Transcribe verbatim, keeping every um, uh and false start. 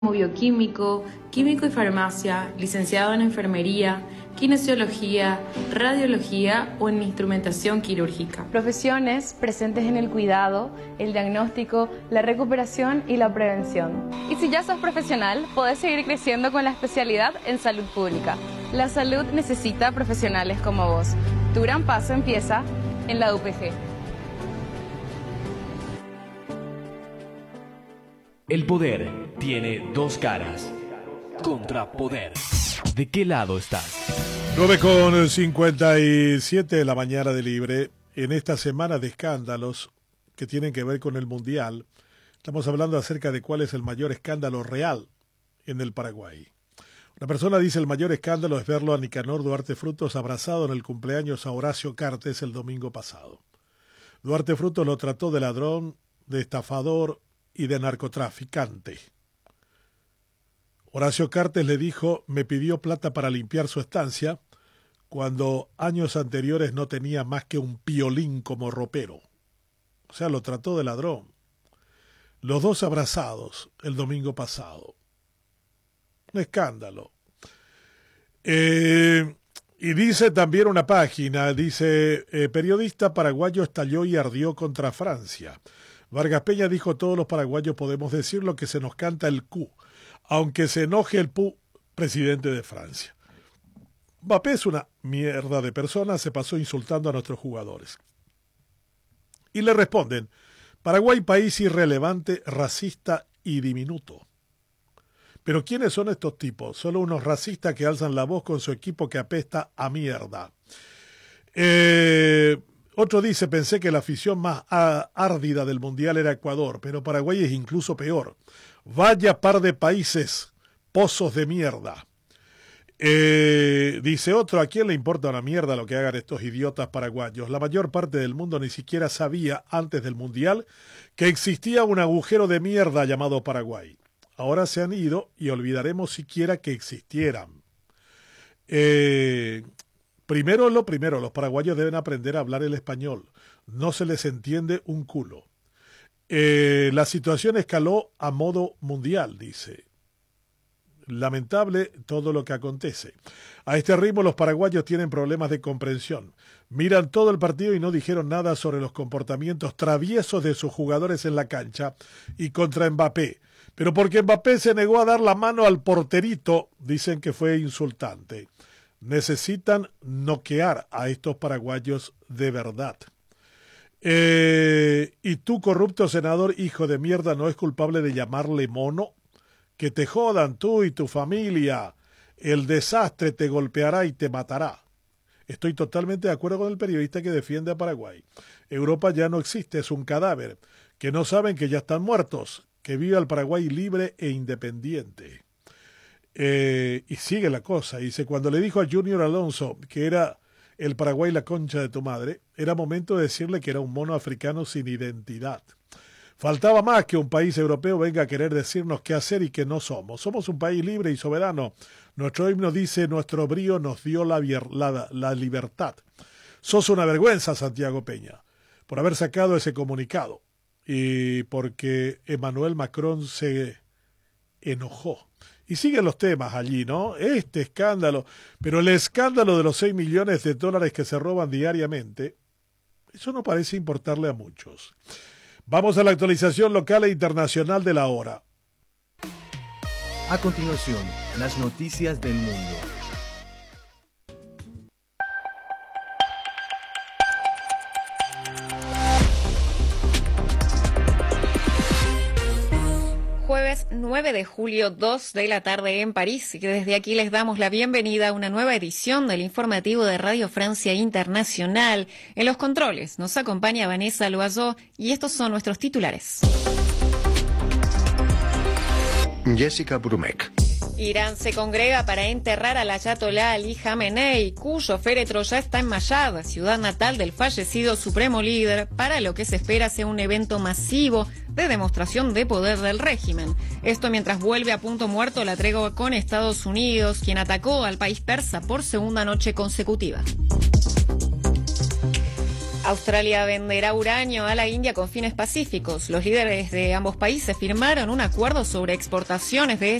como bioquímico, químico y farmacia, licenciado en enfermería, kinesiología, radiología o en instrumentación quirúrgica. Profesiones presentes en el cuidado, el diagnóstico, la recuperación y la prevención. Y si ya sos profesional, podés seguir creciendo con la especialidad en salud pública. La salud necesita profesionales como vos. Tu gran paso empieza en la U P G. El poder tiene dos caras. Contrapoder. ¿De qué lado estás? nueve con cincuenta y siete de la mañana de Libre. En esta semana de escándalos que tienen que ver con el Mundial, estamos hablando acerca de cuál es el mayor escándalo real en el Paraguay. Una persona dice el mayor escándalo es verlo a Nicanor Duarte Frutos abrazado en el cumpleaños a Horacio Cartes el domingo pasado. Duarte Frutos lo trató de ladrón, de estafador y de narcotraficante. Horacio Cartes le dijo, me pidió plata para limpiar su estancia, cuando años anteriores no tenía más que un piolín como ropero. O sea, lo trató de ladrón. Los dos abrazados el domingo pasado. Un escándalo. Eh, y dice también una página, dice, eh, periodista paraguayo estalló y ardió contra Francia. Vargas Peña dijo, todos los paraguayos podemos decir lo que se nos canta el Q, aunque se enoje el P U, presidente de Francia. Mbappé es una mierda de persona, se pasó insultando a nuestros jugadores. Y le responden, Paraguay país irrelevante, racista y diminuto. Pero ¿quiénes son estos tipos? Solo unos racistas que alzan la voz con su equipo que apesta a mierda. Eh... Otro dice, pensé que la afición más árdida del Mundial era Ecuador, pero Paraguay es incluso peor. Vaya par de países, pozos de mierda. Eh, dice otro, ¿a quién le importa una mierda lo que hagan estos idiotas paraguayos? La mayor parte del mundo ni siquiera sabía antes del Mundial que existía un agujero de mierda llamado Paraguay. Ahora se han ido y olvidaremos siquiera que existieran. Eh... Primero lo primero, los paraguayos deben aprender a hablar el español. No se les entiende un culo. Eh, la situación escaló a modo mundial, dice. Lamentable todo lo que acontece. A este ritmo los paraguayos tienen problemas de comprensión. Miran todo el partido y no dijeron nada sobre los comportamientos traviesos de sus jugadores en la cancha y contra Mbappé. Pero porque Mbappé se negó a dar la mano al porterito, dicen que fue insultante. Necesitan noquear a estos paraguayos de verdad. Eh, y tú, corrupto senador, hijo de mierda, ¿no es culpable de llamarle mono? Que te jodan tú y tu familia. El desastre te golpeará y te matará. Estoy totalmente de acuerdo con el periodista que defiende a Paraguay. Europa ya no existe, es un cadáver. Que no saben que ya están muertos. Que viva el Paraguay libre e independiente. Eh, y sigue la cosa, dice, cuando le dijo a Junior Alonso que era el Paraguay la concha de tu madre, era momento de decirle que era un mono africano sin identidad. Faltaba más que un país europeo venga a querer decirnos qué hacer y qué no somos. Somos un país libre y soberano. Nuestro himno dice, nuestro brío nos dio la, la, la libertad. Sos una vergüenza, Santiago Peña, por haber sacado ese comunicado y porque Emmanuel Macron se enojó. Y siguen los temas allí, ¿no? Este escándalo, pero el escándalo de los seis millones de dólares que se roban diariamente, eso no parece importarle a muchos. Vamos a la actualización local e internacional de la hora. A continuación, las noticias del mundo. Jueves nueve de julio, dos de la tarde en París, y desde aquí les damos la bienvenida a una nueva edición del informativo de Radio Francia Internacional. En los controles nos acompaña Vanessa Loiseau y estos son nuestros titulares. Jessica Brumek. Irán se congrega para enterrar al ayatolá Ali Jamenei, cuyo féretro ya está en Mashhad, ciudad natal del fallecido supremo líder, para lo que se espera sea un evento masivo de demostración de poder del régimen. Esto mientras vuelve a punto muerto la tregua con Estados Unidos, quien atacó al país persa por segunda noche consecutiva. Australia venderá uranio a la India con fines pacíficos. Los líderes de ambos países firmaron un acuerdo sobre exportaciones de